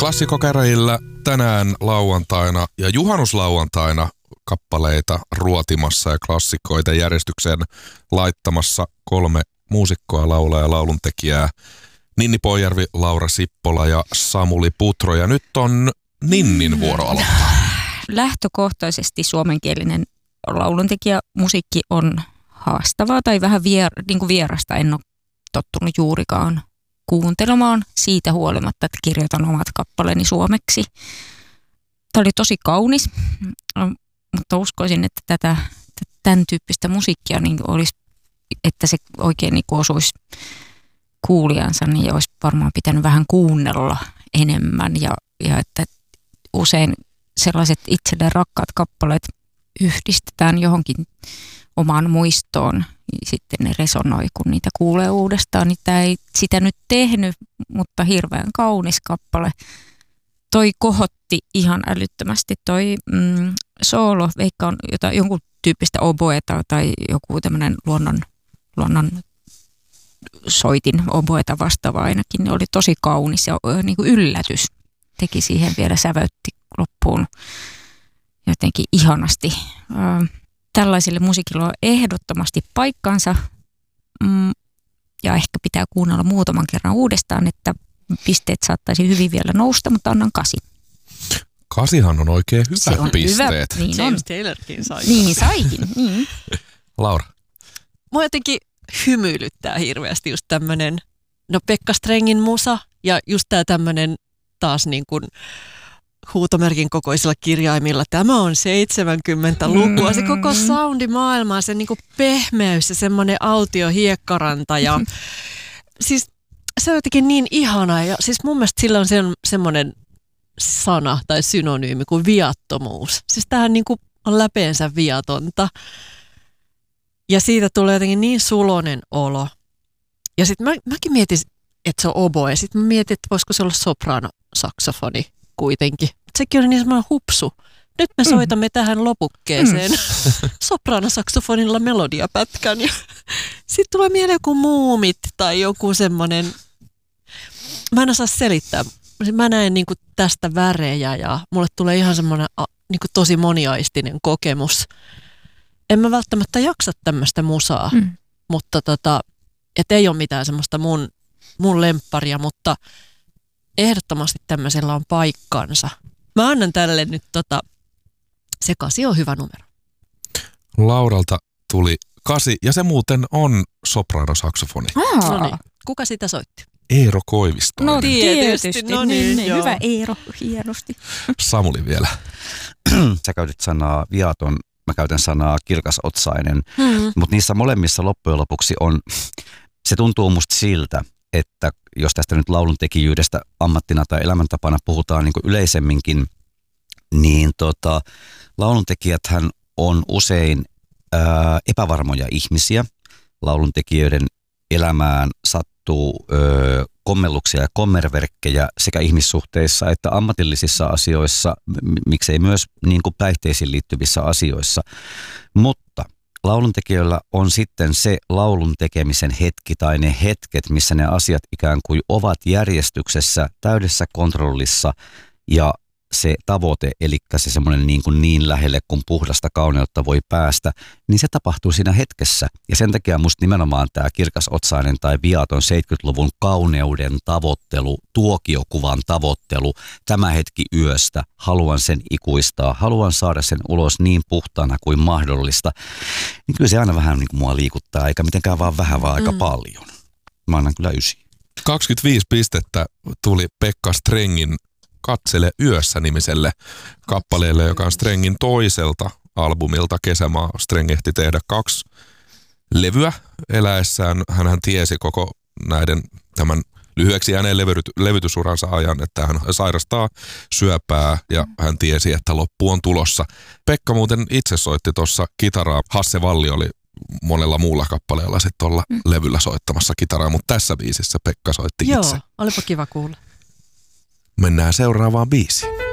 Klassikkokäräjillä tänään lauantaina ja juhannuslauantaina kappaleita ruotimassa ja klassikoita järjestykseen laittamassa 3 muusikkoa, laulaa ja lauluntekijää. Ninni Poijärvi, Laura Sippola ja Samuli Putro. Ja nyt on Ninnin vuoro aloittaa. Lähtökohtaisesti suomenkielinen lauluntekijä musiikki on haastavaa tai vähän vierasta. En ole tottunut juurikaan kuuntelemaan siitä huolimatta, että kirjoitan omat kappaleeni suomeksi. Tämä oli tosi kaunis, mutta uskoisin, että tämän tyyppistä musiikkia niin olisi, että se oikein niin osuisi kuulijansa, niin olisi varmaan pitänyt vähän kuunnella enemmän ja että usein sellaiset itselleen rakkaat kappaleet yhdistetään johonkin omaan muistoon, sitten ne resonoi, kun niitä kuulee uudestaan. Niin tämä ei sitä nyt tehnyt, mutta hirveän kaunis kappale. Toi kohotti ihan älyttömästi. Toi soolo, veikka on jonkun tyyppistä oboeta tai joku tämmöinen luonnon soitin oboeta vastaava ainakin. Ne oli tosi kaunis ja niin kuin yllätys. Teki siihen vielä säväytti loppuun jotenkin ihanasti. Tällaisille musiikilla on ehdottomasti paikkansa ja ehkä pitää kuunnella muutaman kerran uudestaan, että pisteet saattaisi hyvin vielä nousta, mutta annan 8. 8 on oikein hyvät pisteet. Hyvä, niin James Taylorkin sai. Niin saikin. Niin. Laura. Mua jotenkin hymyilyttää hirveästi just tämmönen, Pekka Strengin musa ja just tää tämmönen taas niin kuin huutomerkin kokoisilla kirjaimilla. Tämä on 70-lukua. Se koko soundimaailma, se niinku pehmeys ja semmoinen autio hiekkaranta. Ja siis se on jotenkin niin ihana. Ja siis mun mielestä sillä on semmoinen sana tai synonyymi kuin viattomuus. Siis tämähän niinku on läpeensä viatonta. Ja siitä tulee jotenkin niin sulonen olo. Ja sitten mäkin mietin, että se on oboe. Sitten mä mietin, että voisiko se olla soprano-saksofoni kuitenkin. Sekin oli niin semmoinen hupsu. Nyt me soitamme tähän lopukkeeseen sopranosaksofonilla melodiapätkän. Sitten tulee mieleen joku Muumit tai joku semmoinen. Mä en osaa selittää. Mä näen niinku tästä värejä ja mulle tulee ihan semmoinen niinku tosi moniaistinen kokemus. En mä välttämättä jaksa tämmöistä musaa, mutta et ei ole mitään semmoista mun lempparia, mutta ehdottomasti tämmöisellä on paikkansa. Mä annan tälle nyt se 8 on hyvä numero. Lauralta tuli 8 ja se muuten on sopranosaksofoni. No niin. Kuka sitä soitti? Eero Koivistoinen. No tietysti. No niin, hyvä Eero, hienosti. Samuli vielä. Sä käytit sanaa viaton, mä käytän sanaa kirkasotsainen, mutta niissä molemmissa loppujen lopuksi se tuntuu musta siltä, että jos tästä nyt lauluntekijyydestä ammattina tai elämäntapana puhutaan niin kuin yleisemminkin, niin lauluntekijäthän on usein epävarmoja ihmisiä. Lauluntekijöiden elämään sattuu kommelluksia ja kommerverkkejä sekä ihmissuhteissa että ammatillisissa asioissa, miksei myös niin kuin päihteisiin liittyvissä asioissa. Mutta lauluntekijöillä on sitten se laulun tekemisen hetki tai ne hetket, missä ne asiat ikään kuin ovat järjestyksessä, täydessä kontrollissa ja se tavoite, eli se semmoinen niin lähelle kuin puhdasta kauneutta voi päästä, niin se tapahtuu siinä hetkessä. Ja sen takia musta nimenomaan tämä kirkasotsainen tai viaton 70-luvun kauneuden tavoittelu, tuokiokuvan tavoittelu, tämä hetki yöstä, haluan sen ikuistaa, haluan saada sen ulos niin puhtaana kuin mahdollista, niin kyllä se aina vähän niin kuin mua liikuttaa, eikä mitenkään vaan vähän, vaan aika paljon. Mä annan kyllä 9. 25 pistettä tuli Pekka Strengin Katsele yössä -nimiselle kappaleelle, joka on Strengin toiselta albumilta Kesämaa. Streng ehti tehdä 2 levyä eläessään. Hänhän tiesi koko tämän lyhyeksi jääneen levytysuransa ajan, että hän sairastaa syöpää ja hän tiesi, että loppu on tulossa. Pekka muuten itse soitti tuossa kitaraa. Hasse Valli oli monella muulla kappaleella sitten tuolla levyllä soittamassa kitaraa, mutta tässä biisissä Pekka soitti itse. Joo, olipa kiva kuulla. Mennään seuraavaan biisiin.